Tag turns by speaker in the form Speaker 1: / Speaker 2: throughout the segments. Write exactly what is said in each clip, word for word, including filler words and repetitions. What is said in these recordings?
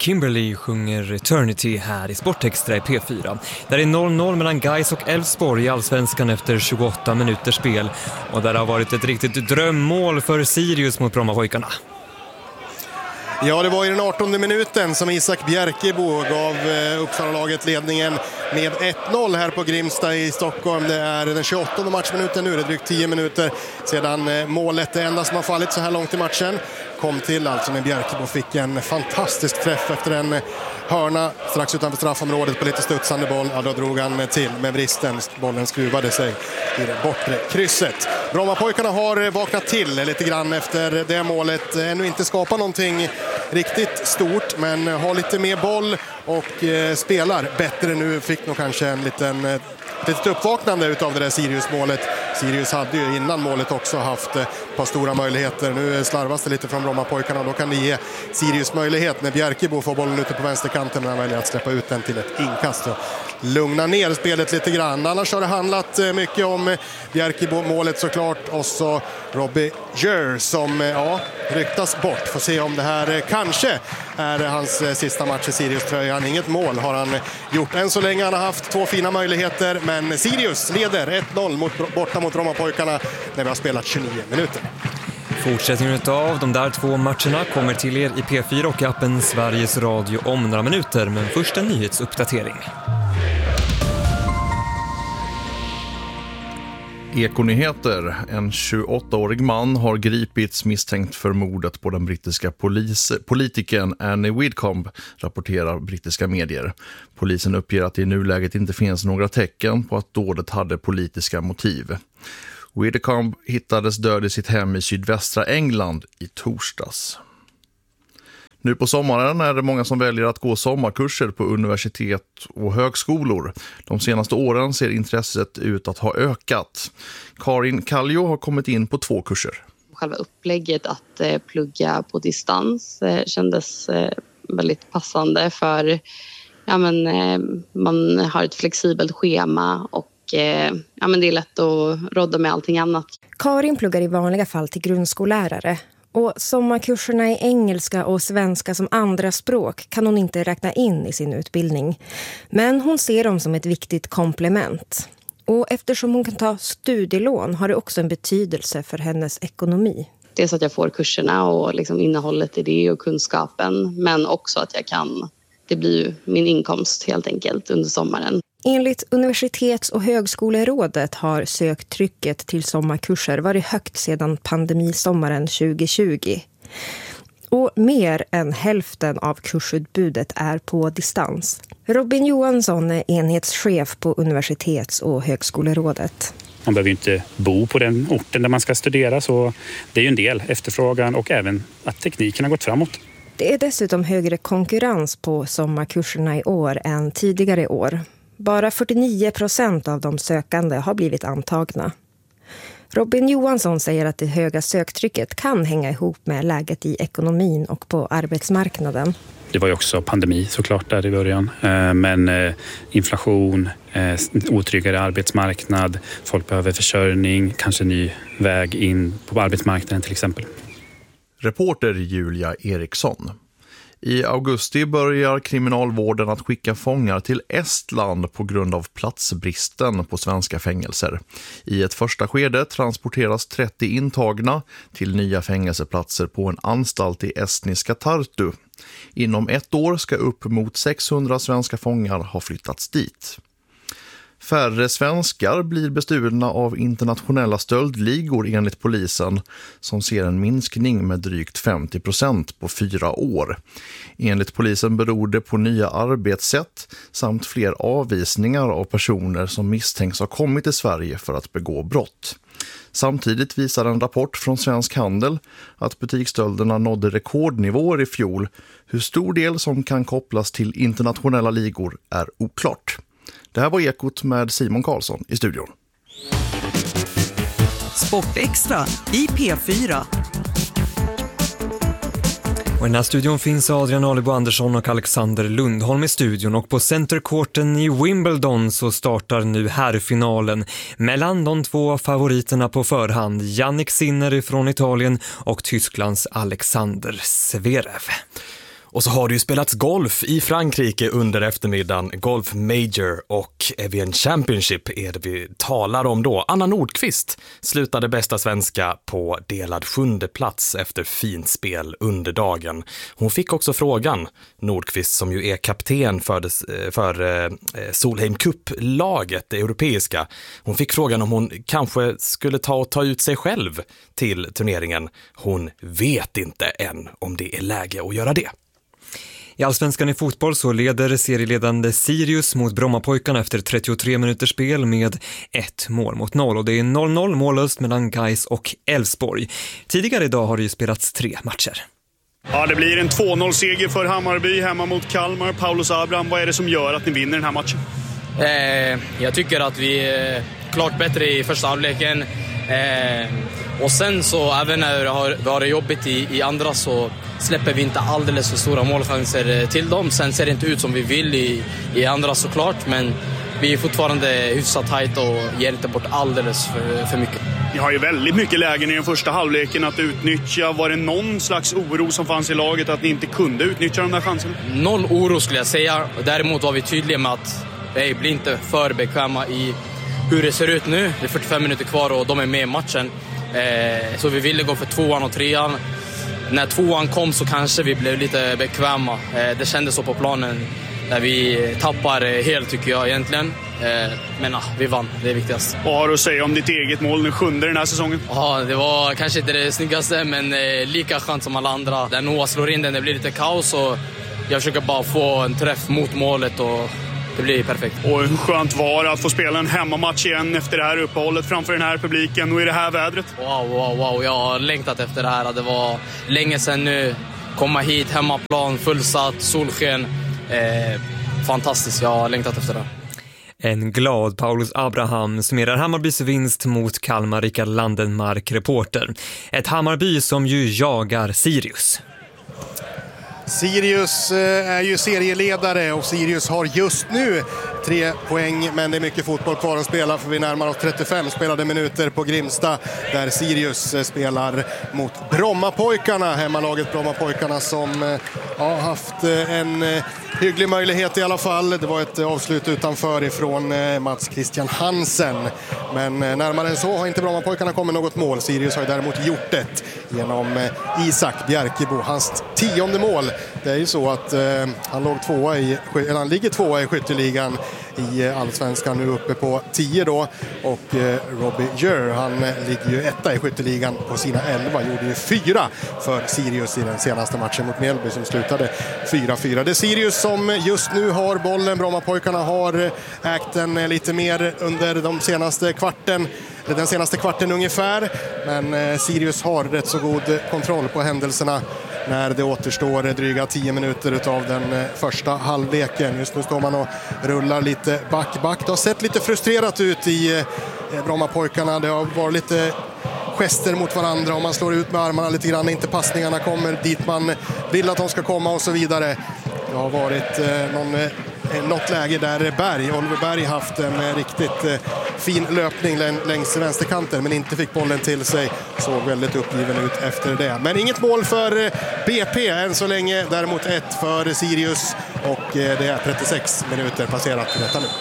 Speaker 1: Kimberly sjunger Eternity här i Sportextra i P fyra. Där är noll noll mellan Gais och Elfsborg i Allsvenskan efter tjugoåtta minuters spel. Och där har varit ett riktigt drömmål för Sirius mot Brommapojkarna.
Speaker 2: Ja, det var i den artonde minuten som Isak Bjerkebo gav Uppsala-laget ledningen med ett noll här på Grimsta i Stockholm. Det är den tjugoåttonde matchminuten nu, det är drygt tio minuter sedan målet, det enda som har fallit så här långt i matchen, kom till alltså när Bjerkebo fick en fantastisk träff efter en hörna strax utanför straffområdet på lite studsande boll. Ja, då drog han till med bristen. Bollen skruvade sig i det bortre krysset. Brommapojkarna har vaknat till lite grann efter det målet. Ännu inte skapat någonting riktigt stort, men har lite mer boll och eh, spelar bättre nu. Fick nog kanske en liten eh, litet uppvaknande utav det där Sirius-målet. Sirius hade ju innan målet också haft ett par stora möjligheter. Nu slarvas det lite från Brommapojkarna och då kan det ge Sirius möjlighet när Bjerkebo får bollen ute på vänsterkanten, men han väljer att släppa ut den till ett inkast och lugna ner spelet lite grann. Annars har det handlat mycket om Bjerkebo-målet såklart, och så Robbie Gjer som ja, ryktas bort. Får se om det här kanske är hans sista match i Sirius-tröjan. Inget mål har han gjort än så länge. Han har haft två fina möjligheter, men Sirius leder ett noll mot, borta mot Brommapojkarna när vi har spelat tjugonio minuter.
Speaker 1: Fortsättningen av de där två matcherna kommer till er i P fyra och appen Sveriges Radio om några minuter, men först en nyhetsuppdatering.
Speaker 3: Ekonyheter. En tjugoåttaårig man har gripits misstänkt för mordet på den brittiska polis, politikern Annie Widdecombe, rapporterar brittiska medier. Polisen uppger att det i nuläget inte finns några tecken på att dådet hade politiska motiv. Widdecombe hittades död i sitt hem i sydvästra England i torsdags. Nu på sommaren är det många som väljer att gå sommarkurser på universitet och högskolor. De senaste åren ser intresset ut att ha ökat. Karin Kallio har kommit in på två kurser.
Speaker 4: Själva upplägget att eh, plugga på distans eh, kändes eh, väldigt passande för ja, men, eh, man har ett flexibelt schema och eh, ja, men det är lätt att rodda med allting annat.
Speaker 5: Karin pluggar i vanliga fall till grundskollärare. Och sommarkurserna i engelska och svenska som andra språk kan hon inte räkna in i sin utbildning. Men hon ser dem som ett viktigt komplement. Och eftersom hon kan ta studielån har det också en betydelse för hennes ekonomi.
Speaker 4: Dels att jag får kurserna och liksom innehållet i det och kunskapen. Men också att jag kan, det blir ju min inkomst helt enkelt under sommaren.
Speaker 5: Enligt Universitets- och högskolerådet har söktrycket till sommarkurser varit högt sedan pandemisommaren tjugo tjugo. Och mer än hälften av kursutbudet är på distans. Robin Johansson är enhetschef på Universitets- och högskolerådet.
Speaker 6: Man behöver ju inte bo på den orten där man ska studera, så det är ju en del efterfrågan och även att tekniken har gått framåt.
Speaker 5: Det är dessutom högre konkurrens på sommarkurserna i år än tidigare år. Bara fyrtionio procent av de sökande har blivit antagna. Robin Johansson säger att det höga söktrycket kan hänga ihop med läget i ekonomin och på arbetsmarknaden.
Speaker 6: Det var ju också pandemi såklart där i början. Men inflation, otryggare arbetsmarknad, folk behöver försörjning, kanske ny väg in på arbetsmarknaden till exempel.
Speaker 3: Reporter Julia Eriksson. I augusti börjar kriminalvården att skicka fångar till Estland på grund av platsbristen på svenska fängelser. I ett första skede transporteras trettio intagna till nya fängelseplatser på en anstalt i estniska Tartu. Inom ett år ska upp mot sexhundra svenska fångar ha flyttats dit. Färre svenskar blir bestulna av internationella stöldligor enligt polisen, som ser en minskning med drygt femtio procent på fyra år. Enligt polisen beror det på nya arbetssätt samt fler avvisningar av personer som misstänks ha kommit till Sverige för att begå brott. Samtidigt visar en rapport från Svensk Handel att butiksstölderna nådde rekordnivåer i fjol. Hur stor del som kan kopplas till internationella ligor är oklart. Det här var Ekot med Simon Karlsson i studion.
Speaker 7: Sportextra i P fyra.
Speaker 1: Och i den här studion finns Adrian Alibo Andersson och Alexander Lundholm i studion. Och på Centercourten i Wimbledon så startar nu herrfinalen mellan de två favoriterna på förhand. Jannik Sinner från Italien och Tysklands Alexander Zverev.
Speaker 8: Och så har det ju spelats golf i Frankrike under eftermiddagen, Golf Major och Evian Championship är det vi talar om då. Anna Nordqvist slutade bästa svenska på delad sjunde plats efter fint spel under dagen. Hon fick också frågan, Nordqvist som ju är kapten för, des, för eh, Solheim Cup-laget, det europeiska. Hon fick frågan om hon kanske skulle ta och ta ut sig själv till turneringen. Hon vet inte än om det är läge att göra det.
Speaker 1: I Allsvenskan i fotboll så leder serieledande Sirius mot Brommapojkarna efter trettiotre minuters spel med ett mål mot noll. Och det är noll noll mållöst mellan Gais och Elfsborg. Tidigare idag har det ju spelats tre matcher.
Speaker 9: Ja, det blir en två noll seger för Hammarby hemma mot Kalmar. Paulus Abraham, vad är det som gör att ni vinner den här matchen?
Speaker 10: Eh, jag tycker att vi är klart bättre i första halvleken. Eh, och sen så, även när vi har, vi har det jobbigt i, i andra så släpper vi inte alldeles för stora målchanser till dem. Sen ser det inte ut som vi vill i, i andra såklart, men vi är fortfarande hyfsat tajt och ger inte bort alldeles för, för mycket.
Speaker 9: Ni har ju väldigt mycket lägen i den första halvleken att utnyttja. Var det någon slags oro som fanns i laget att ni inte kunde utnyttja de där chanserna?
Speaker 10: Noll oro skulle jag säga. Däremot var vi tydliga med att nej, blir inte för bekväma i hur det ser ut nu. Det är fyrtiofem minuter kvar och de är med i matchen. Eh, så vi ville gå för tvåan och trean. När tvåan kom så kanske vi blev lite bekväma. Eh, det kändes så på planen. Där vi tappar helt tycker jag egentligen. Eh, men ah, vi vann, det är viktigast.
Speaker 9: Vad har du att säga om ditt eget mål, nu sjunde den här säsongen?
Speaker 10: Ja, det var kanske inte det snyggaste, men eh, lika skönt som alla andra. Där Noah slår in den, det blir lite kaos och jag försöker bara få en träff mot målet och det blir perfekt.
Speaker 9: Och hur skönt var det att få spela en hemmamatch igen efter det här uppehållet framför den här publiken och i det här vädret?
Speaker 10: Wow, wow, wow. Jag har längtat efter det här. Det var länge sedan nu. Komma hit, hemmaplan, fullsatt, solsken. Eh, fantastiskt, jag har längtat efter det.
Speaker 1: En glad Paulus Abraham summerar Hammarbys vinst mot Kalmar, Rickard Landenmark, reporter. Ett Hammarby som ju jagar Sirius.
Speaker 2: Sirius är ju serieledare och Sirius har just nu tre poäng, men det är mycket fotboll kvar att spela för vi närmar oss trettiofem spelade minuter på Grimsta där Sirius spelar mot Brommapojkarna, hemmalaget Brommapojkarna som har haft en hygglig möjlighet i alla fall. Det var ett avslut utanför ifrån Mats Christian Hansen, men närmare än så har inte Brommapojkarna kommit något mål. Sirius har däremot gjort det genom Isak Bjerkebo, hans tionde mål. Det är ju så att eh, han, låg tvåa i, eller han ligger tvåa i skytteligan i Allsvenskan, nu uppe på tio då, och eh, Robbie Gör, han eh, ligger ju etta i skytteligan på sina elva, gjorde ju fyra för Sirius i den senaste matchen mot Mjällby som slutade fyra fyra. Det är Sirius som just nu har bollen, Brommapojkarna har ägt den lite mer under de senaste kvarten, eller den senaste kvarten ungefär, men eh, Sirius har rätt så god kontroll på händelserna när det återstår dryga tio minuter utav den första halvleken. Just nu står man och rullar lite back-back. Det har sett lite frustrerat ut i Brommapojkarna. Det har varit lite gester mot varandra och man slår ut med armarna lite grann. Inte passningarna kommer dit man vill att de ska komma och så vidare. Det har varit någon... något läge där Berg, Oliver Berg haft en riktigt eh, fin löpning längs vänsterkanten men inte fick bollen till sig, såg väldigt uppgiven ut efter det. Men inget mål för eh, B P än så länge, däremot ett för Sirius och eh, det är trettiosex minuter passerat till detta nu.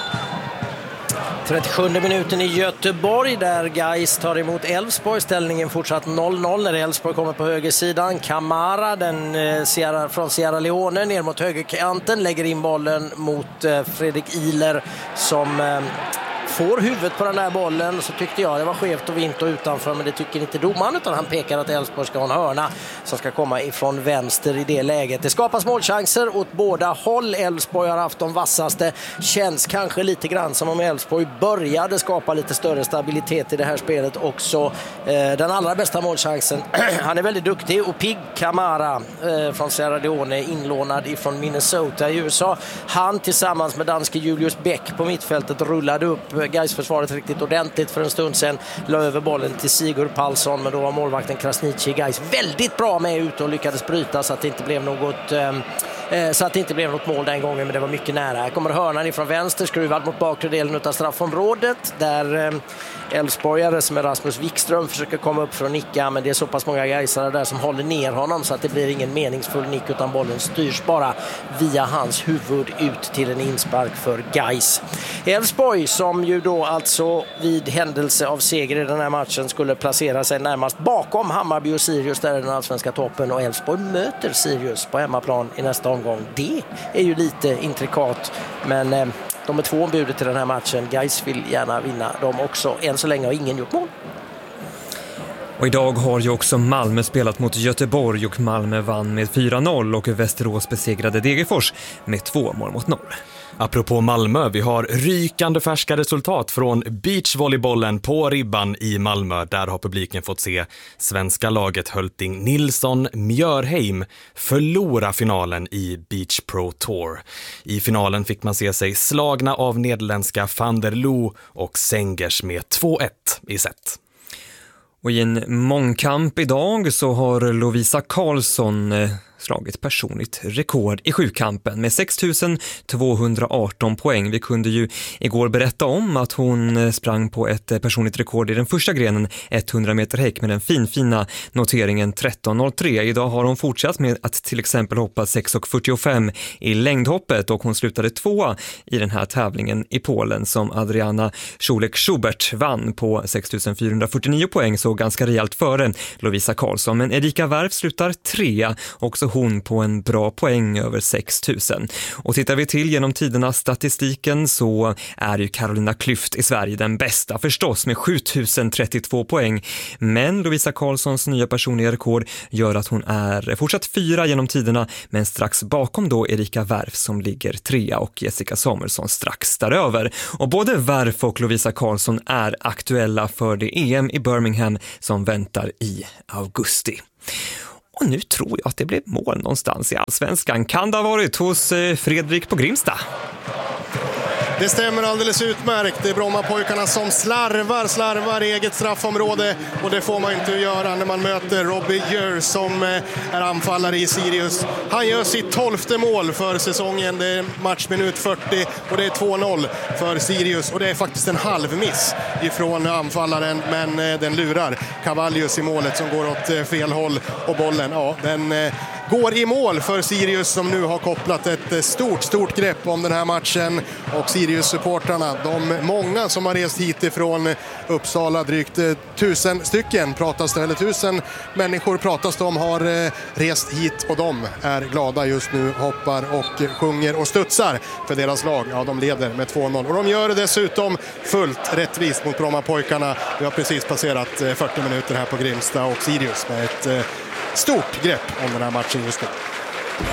Speaker 11: trettiosjunde minuten i Göteborg där Gais tar emot Elfsborg. Ställningen fortsatt noll noll när Elfsborg kommer på högersidan. Kamara, den eh, Sierra, från Sierra Leone ner mot högerkanten, lägger in bollen mot eh, Fredrik Ihler som eh, får huvudet på den där bollen. Så tyckte jag det var skevt och vint och utanför, men det tycker inte domaren, utan han pekar att Elfsborg ska ha en hörna som ska komma ifrån vänster i det läget. Det skapas målchanser åt båda håll. Elfsborg har haft de vassaste. Känns kanske lite grann som om Elfsborg började skapa lite större stabilitet i det här spelet också. Eh, den allra bästa målchansen. Han är väldigt duktig och pigg, Kamara eh, från Sierra Leone, inlånad ifrån Minnesota i U S A. Han tillsammans med danske Julius Bäck på mittfältet rullade upp Gais försvaret riktigt ordentligt för en stund sedan, la över bollen till Sigurd Palsson, men då var målvakten Krasniqi Gais väldigt bra med ut och lyckades bryta så att det inte blev något eh, eh, så att det inte blev något mål den gången, men det var mycket nära. Här kommer hörnan ifrån vänster, skruvad mot bakre delen av straffområdet, där eh, Elfsborgare som är Rasmus Wikström försöker komma upp för att nicka, men det är så pass många gaisare där som håller ner honom så att det blir ingen meningsfull nick, utan bollen styrs bara via hans huvud ut till en inspark för Gais. Elfsborg som ju då alltså vid händelse av seger i den här matchen skulle placera sig närmast bakom Hammarby och Sirius där i den allsvenska toppen, och Elfsborg möter Sirius på hemmaplan i nästa omgång. Det är ju lite intrikat, men eh, de är två ombudet till den här matchen. Gais vill gärna vinna dem också. Än så länge har ingen gjort mål.
Speaker 1: Och idag har ju också Malmö spelat mot Göteborg och Malmö vann med fyra noll och Västerås besegrade Degerfors med två mål mot noll.
Speaker 8: Apropå Malmö, vi har rykande färska resultat från beachvolleybollen på Ribban i Malmö. Där har publiken fått se svenska laget Hölting Nilsson Mjörheim förlora finalen i Beach Pro Tour. I finalen fick man se sig slagna av nederländska Van der Loo och Sengers med två ett i set.
Speaker 1: Och i en mångkamp idag så har Lovisa Karlsson slagit personligt rekord i sjukampen med sex tusen tvåhundraarton poäng. Vi kunde ju igår berätta om att hon sprang på ett personligt rekord i den första grenen, hundra meter häck, med den finfina noteringen tretton noll tre. Idag har hon fortsatt med att till exempel hoppa sex fyrtiofem i längdhoppet, och hon slutade tvåa i den här tävlingen i Polen som Adriana Szulek-Schubert vann på sex tusen fyrahundrafyrtionio poäng, så ganska rejält före Lovisa Karlsson. Men Erika Wärf slutar trea, också hon på en bra poäng över sex tusen. Och tittar vi till genom tidernas statistiken så är ju Carolina Klüft i Sverige den bästa förstås med sju tusen trettiotvå poäng. Men Lovisa Karlssons nya personliga rekord gör att hon är fortsatt fyra genom tiderna, men strax bakom då Erika Wärf som ligger trea och Jessica Samuelsson strax däröver. Och både Wärf och Lovisa Karlsson är aktuella för det E M i Birmingham som väntar i augusti. Och nu tror jag att det blev mål någonstans i Allsvenskan. Kan det ha varit hos Fredrik på Grimsta?
Speaker 2: Det stämmer alldeles utmärkt. Det är Brommapojkarna som slarvar, slarvar i eget straffområde. Och det får man inte göra när man möter Robbie Gör som är anfallare i Sirius. Han gör sitt tolfte mål för säsongen. Det är matchminut fyrtio och det är två noll för Sirius. Och det är faktiskt en halvmiss ifrån anfallaren, men den lurar Cavallius i målet som går åt fel håll. Och bollen, ja, den går i mål för Sirius som nu har kopplat ett stort, stort grepp om den här matchen. Och Sirius-supportrarna, de många som har rest hit ifrån Uppsala, drygt tusen stycken pratas det, eller tusen människor pratas de har rest hit, och de är glada just nu, hoppar och sjunger och studsar för deras lag. Ja, de leder med två noll och de gör det dessutom fullt rättvist mot Brommapojkarna. Vi har precis passerat fyrtio minuter här på Grimsta och Sirius med ett stort grepp om den här matchen just nu.